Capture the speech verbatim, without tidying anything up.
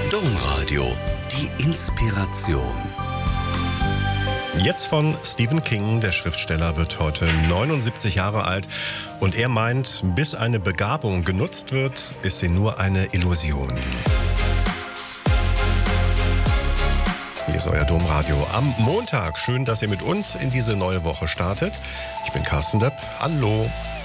Domradio, die Inspiration. Jetzt von Stephen King. Der Schriftsteller wird heute neunundsiebzig Jahre alt und er meint, bis eine Begabung genutzt wird, ist sie nur eine Illusion. Hier ist euer Domradio am Montag. Schön, dass ihr mit uns in diese neue Woche startet. Ich bin Carsten Depp. Hallo.